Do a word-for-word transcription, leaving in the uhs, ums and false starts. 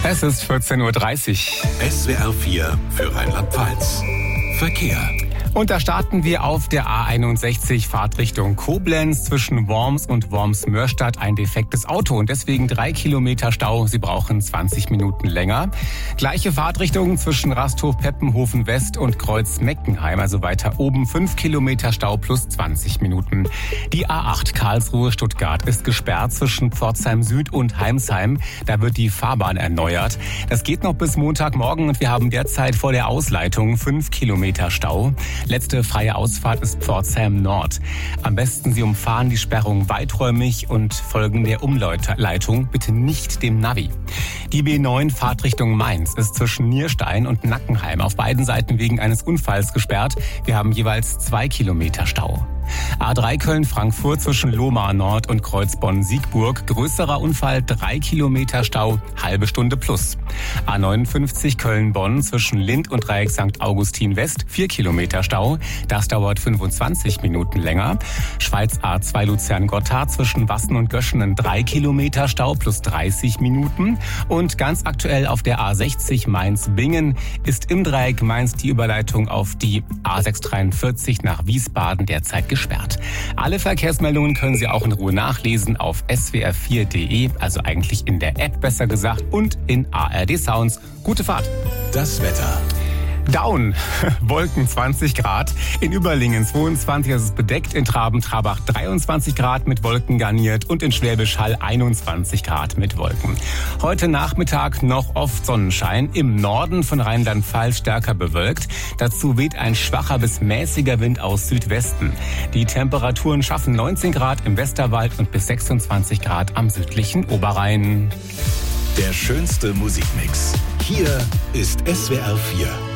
Es ist vierzehn Uhr dreißig. S W R vier für Rheinland-Pfalz. Verkehr. Und da starten wir auf der A einundsechzig Fahrtrichtung Koblenz zwischen Worms und Worms-Mörstadt. Ein defektes Auto und deswegen drei Kilometer Stau. Sie brauchen zwanzig Minuten länger. Gleiche Fahrtrichtung zwischen Rasthof-Peppenhofen West und Kreuz-Meckenheim, also weiter oben. fünf Kilometer Stau plus zwanzig Minuten. Die A acht Karlsruhe-Stuttgart ist gesperrt zwischen Pforzheim Süd und Heimsheim. Da wird die Fahrbahn erneuert. Das geht noch bis Montagmorgen und wir haben derzeit vor der Ausleitung fünf Kilometer Stau. Letzte freie Ausfahrt ist Pforzheim Nord. Am besten Sie umfahren die Sperrung weiträumig und folgen der Umleitung, bitte nicht dem Navi. Die B neun Fahrtrichtung Mainz ist zwischen Nierstein und Nackenheim auf beiden Seiten wegen eines Unfalls gesperrt. Wir haben jeweils zwei Kilometer Stau. A drei Köln-Frankfurt zwischen Lohmar Nord und Kreuzbonn-Siegburg. Größerer Unfall, drei Kilometer Stau, halbe Stunde plus. A neunundfünfzig Köln-Bonn zwischen Lind und Dreieck Sankt Augustin West, vier Kilometer Stau. Das dauert fünfundzwanzig Minuten länger. Schweiz A zwei Luzern-Gotthard zwischen Wassen und Göschenen, drei Kilometer Stau plus dreißig Minuten. Und ganz aktuell auf der A sechzig Mainz-Bingen ist im Dreieck Mainz die Überleitung auf die A sechshundertdreiundvierzig nach Wiesbaden derzeit gesperrt. Alle Verkehrsmeldungen können Sie auch in Ruhe nachlesen auf S W R vier Punkt de, also eigentlich in der App besser gesagt, und in A R D Sounds. Gute Fahrt. Das Wetter. Down, Wolken zwanzig Grad, in Überlingen zweiundzwanzig, das ist bedeckt, in Traben-Trabach dreiundzwanzig Grad mit Wolken garniert und in Schwäbisch Hall einundzwanzig Grad mit Wolken. Heute Nachmittag noch oft Sonnenschein, im Norden von Rheinland-Pfalz stärker bewölkt. Dazu weht ein schwacher bis mäßiger Wind aus Südwesten. Die Temperaturen schaffen neunzehn Grad im Westerwald und bis sechsundzwanzig Grad am südlichen Oberrhein. Der schönste Musikmix. Hier ist S W R vier.